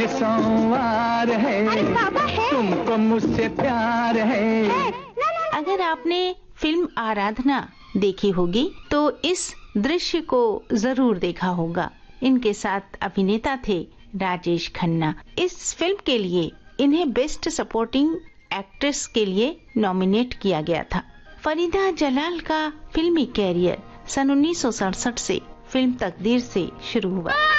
सोमवार है, तुमको मुझसे प्यार है। अगर आपने फिल्म आराधना देखी होगी तो इस दृश्य को जरूर देखा होगा। इनके साथ अभिनेता थे राजेश खन्ना। इस फिल्म के लिए इन्हें बेस्ट सपोर्टिंग एक्ट्रेस के लिए नॉमिनेट किया गया था। फरीदा जलाल का फिल्मी कैरियर सन 1967 से फिल्म तकदीर से शुरू हुआ।